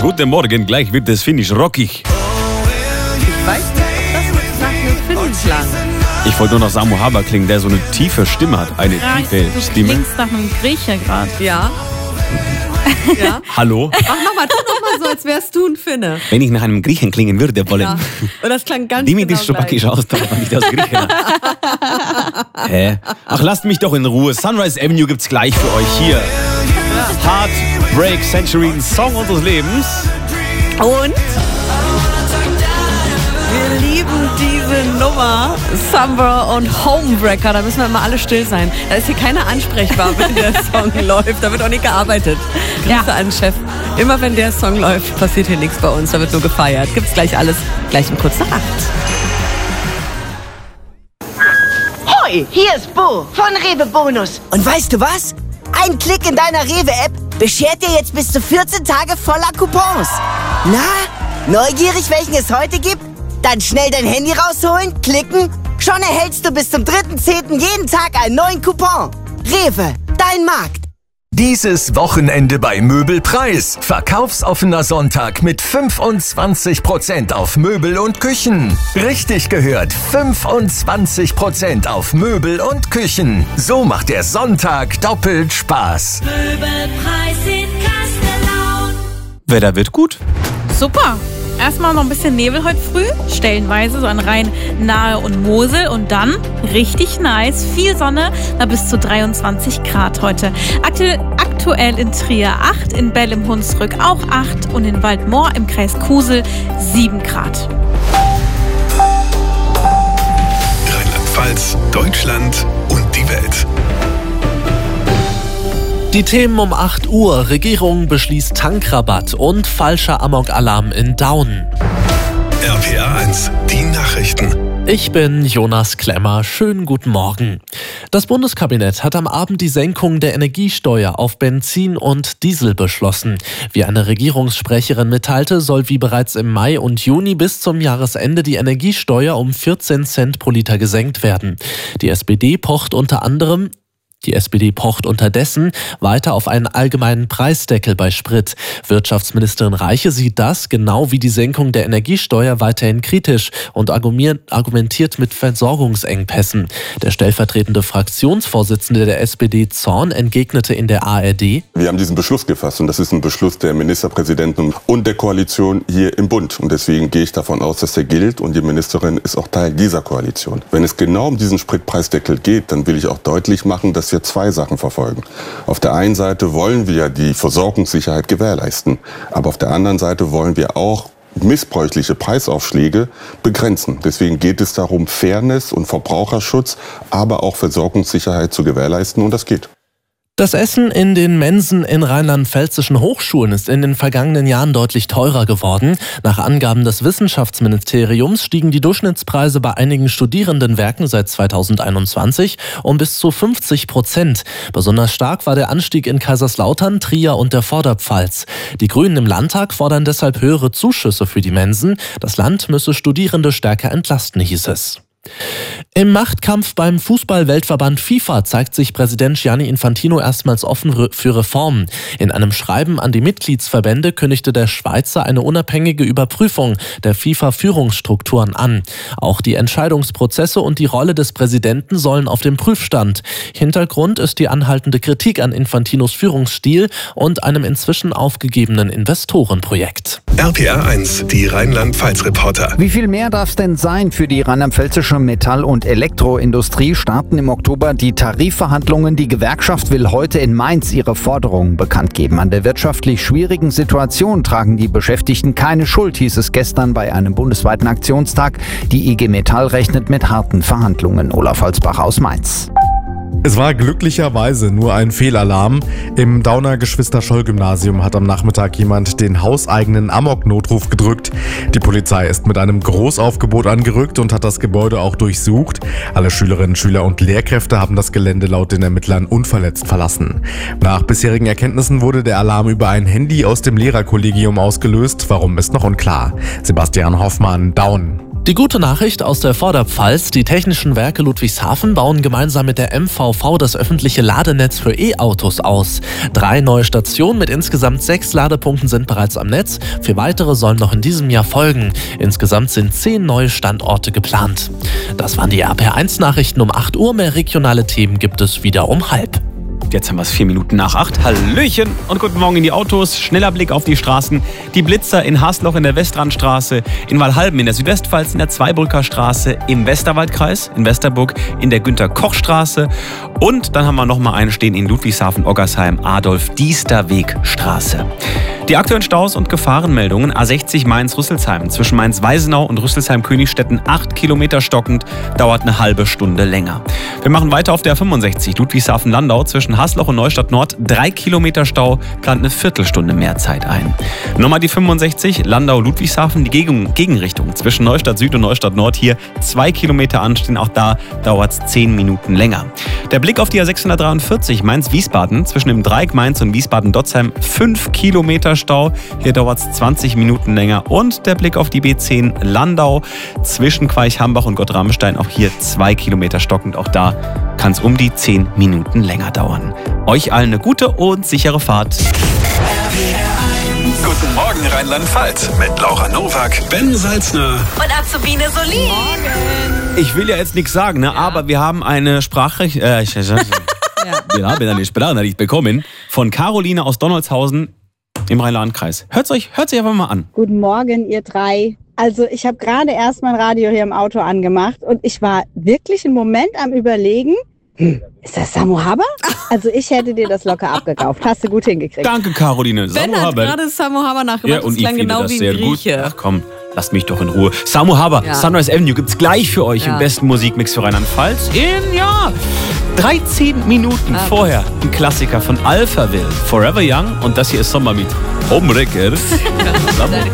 Guten Morgen, gleich wird es finnisch rockig. Ich weiß nicht, ob das nach einem Finnen klang. Ich wollte nur noch Samu Haber klingen, der so eine tiefe Stimme hat. Eine tiefe Du Stimme. klingst nach einem Grieche gerade. Ja. Ja. Hallo? Mach nochmal, tu nochmal so, als wärst du ein Finne. Wenn ich nach einem Griechen klingen würde wollen. Ja. Und das klang ganz Dimitris genau gleich. Schopakis Austausch, nicht aus Griechenland. Hä? Ach, lasst mich doch in Ruhe. Sunrise Avenue gibt's gleich für euch hier. Heartbreak Century, ein Song unseres Lebens. Und wir lieben diese Nummer, Summer und Homewrecker. Da müssen wir immer alle still sein. Da ist hier keiner ansprechbar, wenn der Song läuft. Da wird auch nicht gearbeitet. Grüße an den Chef. Immer wenn der Song läuft, passiert hier nichts bei uns. Da wird nur gefeiert. Gibt's gleich alles, gleich um kurz nach 8. Hoi, hier ist Bo von Rewe Bonus. Und weißt du was? Ein Klick in deiner Rewe-App beschert dir jetzt bis zu 14 Tage voller Coupons. Na, neugierig, welchen es heute gibt? Dann schnell dein Handy rausholen, klicken. Schon erhältst du bis zum 3.10. jeden Tag einen neuen Coupon. Rewe, dein Markt. Dieses Wochenende bei Möbelpreis. Verkaufsoffener Sonntag mit 25% auf Möbel und Küchen. Richtig gehört, 25% auf Möbel und Küchen. So macht der Sonntag doppelt Spaß. Möbelpreis in Kastellaun. Wetter wird gut. Super. Erstmal noch ein bisschen Nebel heute früh, stellenweise so an Rhein, Nahe und Mosel und dann richtig nice, viel Sonne, da bis zu 23 Grad heute. Aktuell in Trier 8, in Bell im Hunsrück auch 8 und in Waldmoor im Kreis Kusel 7 Grad. Rheinland-Pfalz, Deutschland und die Welt. Die Themen um 8 Uhr. Regierung beschließt Tankrabatt und falscher Amok-Alarm in Daun. RPA 1, die Nachrichten. Ich bin Jonas Klemmer. Schönen guten Morgen. Das Bundeskabinett hat am Abend die Senkung der Energiesteuer auf Benzin und Diesel beschlossen. Wie eine Regierungssprecherin mitteilte, soll wie bereits im Mai und Juni bis zum Jahresende die Energiesteuer um 14 Cent pro Liter gesenkt werden. Die SPD pocht unterdessen weiter auf einen allgemeinen Preisdeckel bei Sprit. Wirtschaftsministerin Reiche sieht das, genau wie die Senkung der Energiesteuer, weiterhin kritisch und argumentiert mit Versorgungsengpässen. Der stellvertretende Fraktionsvorsitzende der SPD Zorn entgegnete in der ARD: Wir haben diesen Beschluss gefasst und das ist ein Beschluss der Ministerpräsidenten und der Koalition hier im Bund. Und deswegen gehe ich davon aus, dass der gilt und die Ministerin ist auch Teil dieser Koalition. Wenn es genau um diesen Spritpreisdeckel geht, dann will ich auch deutlich machen, dass wir zwei Sachen verfolgen. Auf der einen Seite wollen wir die Versorgungssicherheit gewährleisten, aber auf der anderen Seite wollen wir auch missbräuchliche Preisaufschläge begrenzen. Deswegen geht es darum, Fairness und Verbraucherschutz, aber auch Versorgungssicherheit zu gewährleisten und das geht. Das Essen in den Mensen in rheinland-pfälzischen Hochschulen ist in den vergangenen Jahren deutlich teurer geworden. Nach Angaben des Wissenschaftsministeriums stiegen die Durchschnittspreise bei einigen Studierendenwerken seit 2021 um bis zu 50%. Besonders stark war der Anstieg in Kaiserslautern, Trier und der Vorderpfalz. Die Grünen im Landtag fordern deshalb höhere Zuschüsse für die Mensen. Das Land müsse Studierende stärker entlasten, hieß es. Im Machtkampf beim Fußball-Weltverband FIFA zeigt sich Präsident Gianni Infantino erstmals offen für Reformen. In einem Schreiben an die Mitgliedsverbände kündigte der Schweizer eine unabhängige Überprüfung der FIFA-Führungsstrukturen an. Auch die Entscheidungsprozesse und die Rolle des Präsidenten sollen auf dem Prüfstand. Hintergrund ist die anhaltende Kritik an Infantinos Führungsstil und einem inzwischen aufgegebenen Investorenprojekt. RPA 1, die Rheinland-Pfalz-Reporter. Wie viel mehr darf es denn sein? Für die rheinland-pfälzische Metall- und Elektroindustrie starten im Oktober die Tarifverhandlungen. Die Gewerkschaft will heute in Mainz ihre Forderungen bekannt geben. An der wirtschaftlich schwierigen Situation tragen die Beschäftigten keine Schuld, hieß es gestern bei einem bundesweiten Aktionstag. Die IG Metall rechnet mit harten Verhandlungen. Olaf Holzbach aus Mainz. Es war glücklicherweise nur ein Fehlalarm. Im Dauner Geschwister-Scholl-Gymnasium hat am Nachmittag jemand den hauseigenen Amok-Notruf gedrückt. Die Polizei ist mit einem Großaufgebot angerückt und hat das Gebäude auch durchsucht. Alle Schülerinnen, Schüler und Lehrkräfte haben das Gelände laut den Ermittlern unverletzt verlassen. Nach bisherigen Erkenntnissen wurde der Alarm über ein Handy aus dem Lehrerkollegium ausgelöst. Warum, ist noch unklar. Sebastian Hoffmann, Daun. Die gute Nachricht aus der Vorderpfalz: Die Technischen Werke Ludwigshafen bauen gemeinsam mit der MVV das öffentliche Ladenetz für E-Autos aus. 3 neue Stationen mit insgesamt 6 Ladepunkten sind bereits am Netz. 4 weitere sollen noch in diesem Jahr folgen. Insgesamt sind 10 neue Standorte geplant. Das waren die RPR1-Nachrichten um 8 Uhr. Mehr regionale Themen gibt es wieder um 7:30. Jetzt haben wir es 4 Minuten nach 8. Hallöchen und guten Morgen in die Autos. Schneller Blick auf die Straßen. Die Blitzer in Hasloch in der Westrandstraße, in Walhalben in der Südwestpfalz in der Zweibrücker Straße, im Westerwaldkreis, in Westerburg in der Günter-Koch-Straße. Und dann haben wir noch mal einen stehen in Ludwigshafen-Oggersheim, Adolf-Diesterweg-Straße. Die aktuellen Staus und Gefahrenmeldungen: A60 Mainz-Rüsselsheim zwischen Mainz-Weisenau und Rüsselsheim-Königstetten 8 Kilometer stockend, dauert eine halbe Stunde länger. Wir machen weiter auf der 65 Ludwigshafen-Landau zwischen Hasloch und Neustadt-Nord, 3 Kilometer Stau, plant eine Viertelstunde mehr Zeit ein. Nochmal die 65 Landau-Ludwigshafen, die Gegenrichtung zwischen Neustadt-Süd und Neustadt-Nord, hier 2 Kilometer anstehen, auch da dauert es 10 Minuten länger. Der Blick auf die A643 Mainz-Wiesbaden zwischen dem Dreieck Mainz und Wiesbaden-Dotzheim, 5 Kilometer Stau, hier dauert es 20 Minuten länger. Und der Blick auf die B10 Landau zwischen Queich-Hambach und Gott-Ramstein, auch hier 2 Kilometer stockend, auch da kann es um die 10 Minuten länger dauern. Euch allen eine gute und sichere Fahrt. Guten Morgen Rheinland-Pfalz mit Laura Nowak, Ben Salzner Und Azubine Solin. Ich will ja jetzt nichts sagen, ne? Aber wir haben eine Sprachnachricht bekommen von Caroline aus Donaldshausen im Rhein-Lahn-Kreis. Hört euch einfach mal an. Guten Morgen, ihr 3. Also ich habe gerade erst mein Radio hier im Auto angemacht und ich war wirklich einen Moment am Überlegen, ist das Samu Haber? Also ich hätte dir das locker abgekauft. Hast du gut hingekriegt. Danke, Caroline. Ben hat gerade Samu Haber nachgemacht. Ja, und das klang ich finde genau das wie sehr ein Grieche. gut. Ach komm, lasst mich doch in Ruhe. Samu Haber, Ja. Sunrise Avenue gibt's gleich für euch im besten Musikmix für Rheinland-Pfalz. In 13 Minuten vorher ein Klassiker von Alphaville, Forever Young, und das hier ist Sommer mit Home Records.